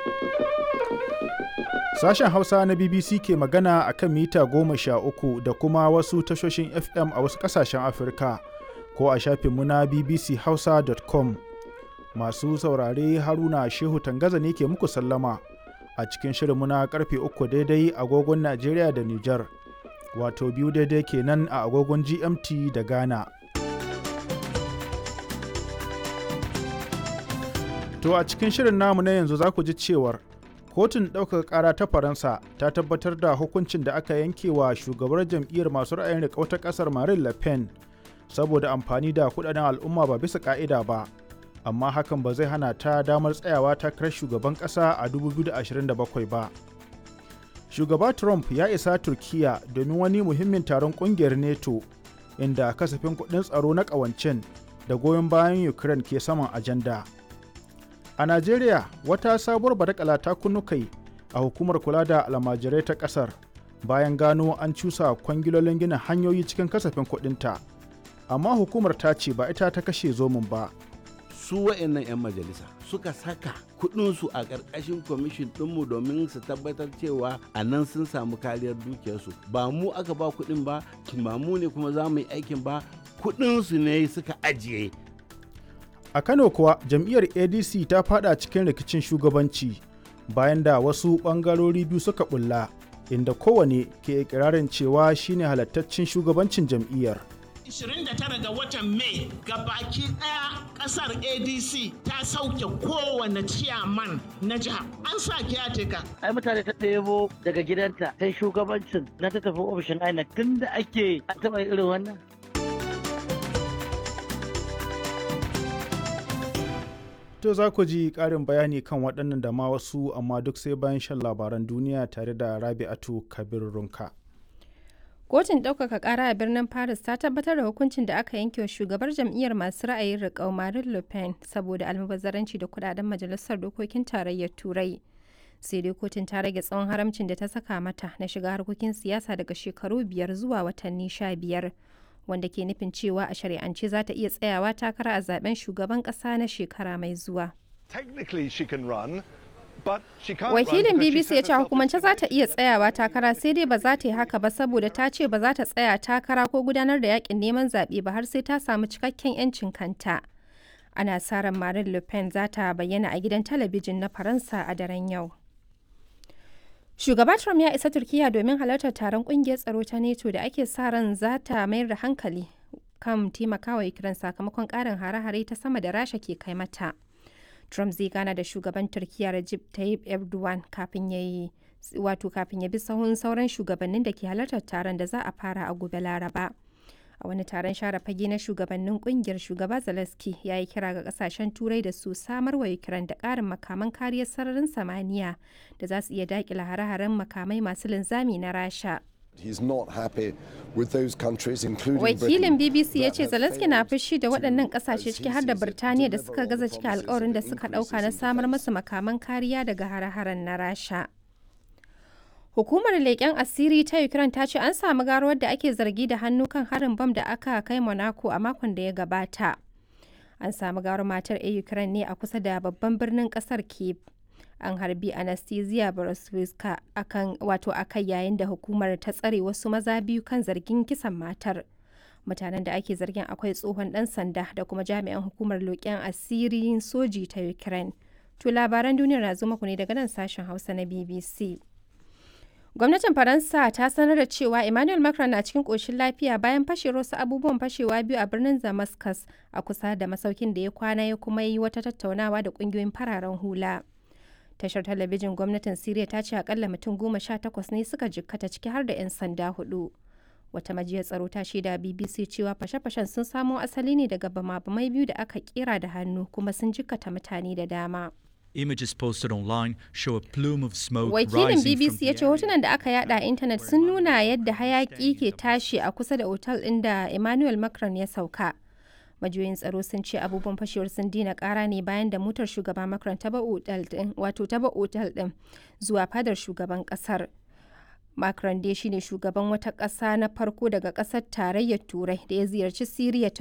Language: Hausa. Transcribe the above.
Sashen Hausa na BBC ke magana a kan mita 13 da kuma wasu tashoshin FM a wasu ƙasashen Afirka ko a shafinmu na bbchausa.com. Masu saurare Haruna Shehu Tangaza ne ke muku sallama a cikin shirinmu na karfe 3 daidai agogon Najeriya da Nijar, wato 2 daidai kenan a agogon GMT da Ghana. To a cikin shirin namu na yanzu za ku ji cewar kotun ɗaukaka ƙara ta Faransa ta tabbatar da hukuncin da aka yanke wa shugabar jam'iyyar masu ra'ayin riƙau ta ƙasar Marine Le Pen saboda amfani da kuɗaɗen al'umma ba bisa ƙa'ida ba, amma hakan ba zai hana ta damar tsayawa takarar shugaban ƙasa a 2027 ba. Shugaba Trump ya isa Turkiyya domin wani muhimmin taron ƙungiyar NATO inda kasafin kuɗin tsaro na ƙawancen da goyon bayan Ukraine ke saman ajanda. A Najeriya, wata sabuwar badakala ta kunnu kai a hukumar kula da almajirai ta ƙasar bayan gano an cusa kwangilolin gina hanyoyi cikin kasafin kuɗinta. Amma hukumar ta ce ba ita ta kashe zomin ba. Su wa'annan 'yan majalisa suka saka kuɗinsu a ƙarƙashin kwamishin ɗinmu domin su tabbatar cewa a nan sun samu kariyar dukiyarsu. Ba mu aka ba kuɗin ba, ba mu ne kuma za mu yi aikin ba, kuɗinsu ne suka ajiye. A Kano kuwa jam'iyyar ADC ta fada cikin rikicin shugabanci bayan da wasu ɓangarori biyu suka bulla inda kowane ke ikirarin cewa shine halattaccen shugabancin jam'iyyar. 29 ga watan Mai gabaki daya kasar ADC ta sauke kowane ciyaman na jiha. An sa kiyateka. Ai mutane ta ɗebo daga gidanta ta shugabancin na ta tafi ofishin INEC tun da ake an taɓa irin wannan. To za ku ji ƙarin bayani kan waɗannan da ma wasu, amma duk sai bayan shan labaran duniya tare da Rabi'atu Kabir Runka. Kotun ɗaukaka ƙara a birnin Paris ta tabbatar da hukuncin da aka yanke wa shugabar jam'iyyar masu ra'ayin riƙau Marine Le Pen saboda almubazzaranci da kuɗaɗen majalisar dokokin tarayyar Turai. Sai dai kotun ta rage tsawon haramcin da ta saka mata na shiga harkokin siyasa daga shekaru 5 zuwa watanni 15. Wanda ke nufin cewa a shari'ance za ta iya tsayawa takara a zaben shugaban ƙasa na shekara mai zuwa. Wakilin BBC ya ce hukumance za ta iya tsayawa takara sai dai ba za ta yi haka ba saboda ta ce ba za ta tsaya takara ko gudanar da yakin neman zaɓe ba har sai ta samu cikakken 'yancin kanta. Ana sa ran Marine Le Pen za ta bayyana a gidan talabijin na Faransa a daren yau. Shugaba Trump ya isa Turkiyya domin halartar taron kungiyar tsaro ta NATO da ake sa ran za ta mayar da hankali kan taimakawa Ukraine sakamakon karin hare-hare ta sama da Rasha ke kai mata. Trump zai gana da shugaban Turkiyya Recep Tayyip Erdogan kafin ya bi sahun sauran shugabannin da ke halartar taron da za a fara a gobe Laraba. A wani taron share fage na shugabannin kungiyar, shugaba Zelensky ya yi kira ga kasashen turai da su samar wa Ukraine da ƙarin makaman kariyar sararin samaniya da za su iya daƙila hare-haren makamai masu linzami na Rasha. Wakilin BBC ya ce Zelensky na fushi da waɗannan ƙasashe ciki har da Birtaniya da suka gaza cika alkawarin da suka ɗauka na samar musu makaman kariya daga hare-haren na Rasha. Hukumar leƙen asiri ta Ukraine ta ce an samu garuwar da ake zargi da hannu kan harin bam da aka kai Monaco a makon da ya gabata. An samu gawar matar a Ukraine ne a kusa da babban birnin ƙasar Kyiv. An harbi Anastasia Borowska akai yayin da hukumar ta tsare wasu maza biyu kan zargin kisan matar. Mutanen da ake zargin akwai tsohon ɗan sanda da kuma jami'an hukumar leƙen asirin soji ta Ukraine. To labaran duniyar na zo muku ne daga nan sashen Hausa na BBC. Gwamnatin Faransa ta sanar da cewa Emmanuel Macron na cikin ƙoshin lafiya bayan fashewar wasu abubuwan fashewa biyu a birnin Damascus a kusa da masaukin da ya kwana, ya kuma yi wata tattaunawa da ƙungiyoyin fararen hula. Tashar talabijin gwamnatin Siriya ta ce akalla mutum 18 ne suka jikkata ciki har da 'yan sanda 4. Wata majiyar tsaro ta shaida BBC cewa fashe-fashen sun samo asali ne daga bama-bamai biyu da aka kera da hannu kuma sun jikkata mutane da dama. Images posted online show a plume of smoke Wakilin rising BBC ya ce hotunan da aka yada a intanet sun nuna yadda hayaki ke tashi a kusa da otal ɗin da Emmanuel Macron ya sauka. Majiyoyin tsaro sun ce abubuwan fashewar sun dina kara ne bayan da motar shugaba Macron ta ba otal ɗin zuwa fadar shugaban ƙasar. Macron dai shine shugaban wata ƙasa na farko daga ƙasar tarayyar Turai da ya ziyarci Siriya tun